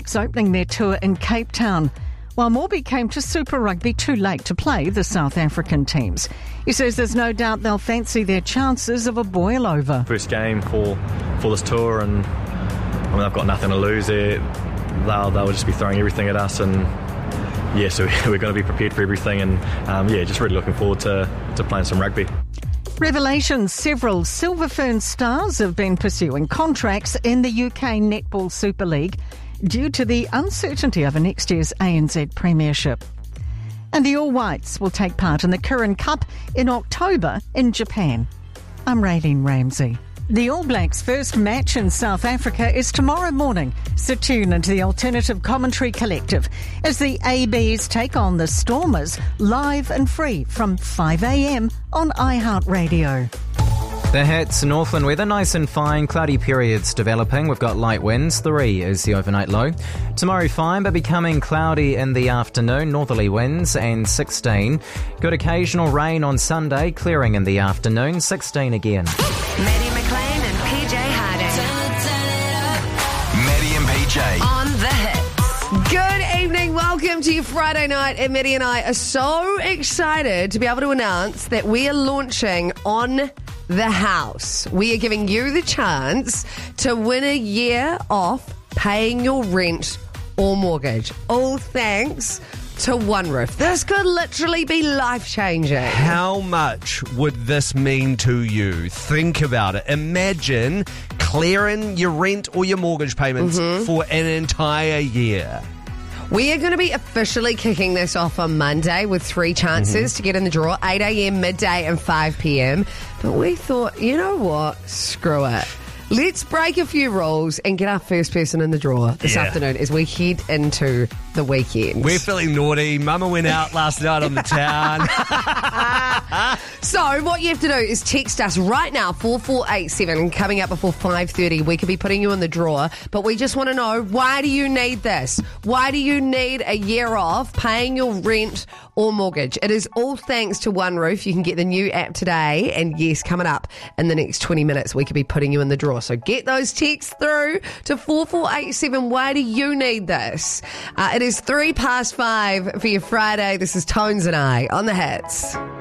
Sharks opening their tour in Cape Town, while Morby came to Super Rugby too late to play the South African teams. He says there's no doubt they'll fancy their chances of a boil-over. First game for this tour, and I've got nothing to lose there. They'll just be throwing everything at us, and so we're going to be prepared for everything, and just really looking forward to playing some rugby. Revelations: several Silver Fern stars have been pursuing contracts in the UK Netball Super League due to the uncertainty over next year's ANZ Premiership. And the All Whites will take part in the Kirin Cup in October in Japan. I'm Raylene Ramsey. The All Blacks' first match in South Africa is tomorrow morning, so tune into the Alternative Commentary Collective as the ABs take on the Stormers live and free from 5 a.m. on iHeartRadio. The Hits, Northland weather, nice and fine, cloudy periods developing. We've got light winds, 3 is the overnight low. Tomorrow fine, but becoming cloudy in the afternoon, northerly winds, and 16. Good occasional rain on Sunday, clearing in the afternoon, 16 again. Maddie McLean and PJ Harding. Maddie and PJ. On The Hits. Good evening, welcome to your Friday night, and Maddie and I are so excited to be able to announce that we are launching On The House. We are giving you the chance to win a year off paying your rent or mortgage. All thanks to One Roof. This could literally be life-changing. How much would this mean to you? Think about it. Imagine clearing your rent or your mortgage payments for an entire year. We are going to be officially kicking this off on Monday with 3 chances to get in the draw, 8 a.m, midday and 5 p.m. But we thought, you know what? Screw it. Let's break a few rules and get our first person in the draw this afternoon as we head into the weekend. We're feeling naughty. Mama went out last night on the town. So what you have to do is text us right now, 4487, coming up before 5:30. We could be putting you in the draw, but we just want to know, why do you need this? Why do you need a year off paying your rent or mortgage? It is all thanks to One Roof. You can get the new app today, and yes, coming up in the next 20 minutes, we could be putting you in the draw. So get those texts through to 4487. Why do you need this? It is 5:03 for your Friday. This is Tones and I on The Hits.